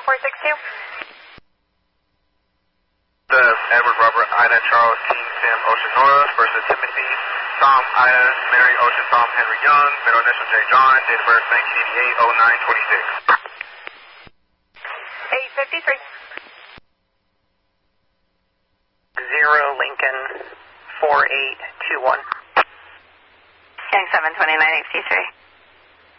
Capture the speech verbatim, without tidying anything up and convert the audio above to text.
four six two. The Edward Robert Ida Charles King Sam Ocean Nora versus Timothy Tom Ida Mary Ocean Tom Henry Young, middle initial J John, date of birth nineteen eighty-eight oh nine twenty-six. eight fifty-three. Zero Lincoln four eight two one. Gang seven twenty-nine eight fifty-three.